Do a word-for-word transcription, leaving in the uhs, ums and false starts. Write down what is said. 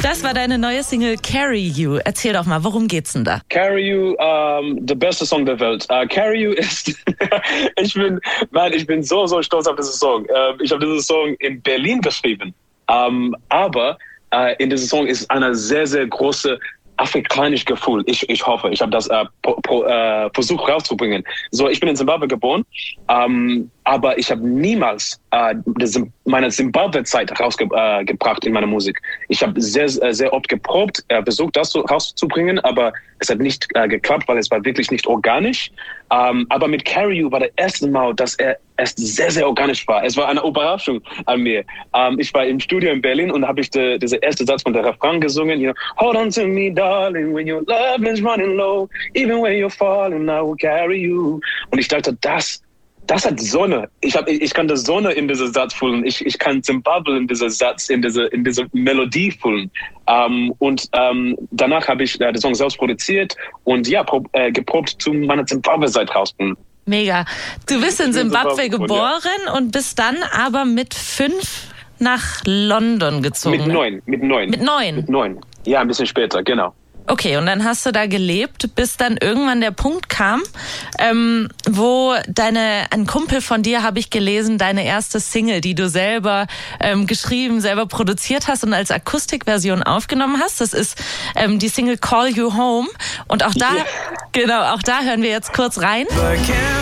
Das war deine neue Single Carry You. Erzähl doch mal, worum geht's denn da? Carry You, um, der beste Song der Welt. Uh, Carry You ist, ich bin, man, ich bin so, so stolz auf diesen Song. Uh, ich habe diesen Song in Berlin geschrieben. Um, aber uh, in diesem Song ist eine sehr, sehr große afrikanische Gefühl. Ich, ich hoffe, ich habe das äh, pro, pro, äh, versucht rauszubringen. So, ich bin in Zimbabwe geboren, ähm, aber ich habe niemals äh, meine Zimbabwe-Zeit rausgebracht äh, in meiner Musik. Ich habe sehr, sehr oft geprobt, äh, versucht, das so rauszubringen, aber es hat nicht äh, geklappt, weil es war wirklich nicht organisch. Ähm, aber mit Carry You war das erste Mal, dass er erst sehr, sehr organisch war. Es war eine Überraschung an mir. Ähm, ich war im Studio in Berlin und habe ich de, diesen ersten Satz von der Refrain gesungen. You know, hold on to me, darling, when your love is running low. Even when you're falling, I will carry you. Und ich dachte, das Das hat Sonne. Ich, hab, ich kann die Sonne in diesem Satz fühlen. Ich, ich kann Zimbabwe in diesem Satz, in dieser in diese Melodie fühlen. Ähm, und ähm, danach habe ich äh, den Song selbst produziert und ja, prob, äh, geprobt zu meiner Zimbabwe-Seite rausbringen. Mega. Du bist in Zimbabwe geboren ja. und bist dann aber mit fünf nach London gezogen. Mit neun. Mit neun. Mit neun? Mit neun. Ja, ein bisschen später, genau. Okay, und dann hast du da gelebt, bis dann irgendwann der Punkt kam, ähm, wo deine, ein Kumpel von dir, habe ich gelesen, deine erste Single, die du selber ähm, geschrieben, selber produziert hast und als Akustikversion aufgenommen hast. Das ist ähm, die Single Call You Home. Und auch da, yeah. genau, auch da hören wir jetzt kurz rein.